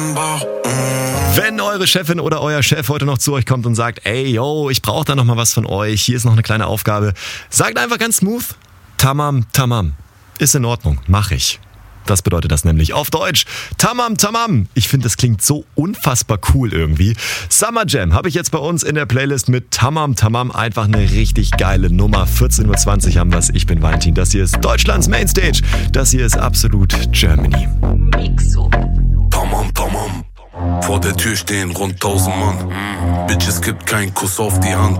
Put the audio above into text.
Wenn eure Chefin oder euer Chef heute noch zu euch kommt und sagt, ey, yo, ich brauche da noch mal was von euch, hier ist noch eine kleine Aufgabe, sagt einfach ganz smooth, tamam, tamam. Ist in Ordnung, mach ich. Das bedeutet das nämlich auf Deutsch. Tamam, tamam. Ich finde, das klingt so unfassbar cool irgendwie. Summer Jam habe ich jetzt bei uns in der Playlist mit Tamam, tamam. Einfach eine richtig geile Nummer. 14.20 Uhr haben wir's. Ich bin Valentin. Das hier ist Deutschlands Mainstage. Das hier ist absolut Germany. Tamam, tamam. Vor der Tür stehen rund 1000 Mann. Bitch, es gibt keinen Kuss auf die Hand.